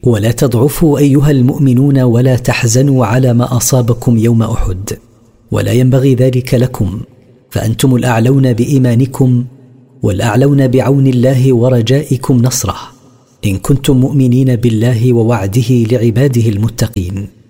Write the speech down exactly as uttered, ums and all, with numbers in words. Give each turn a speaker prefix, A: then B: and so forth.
A: ولا تضعفوا أيها المؤمنون ولا تحزنوا على ما أصابكم يوم أحد، ولا ينبغي ذلك لكم، فأنتم الأعلون بإيمانكم والأعلون بعون الله ورجائكم نصره، إن كنتم مؤمنين بالله ووعده لعباده المتقين.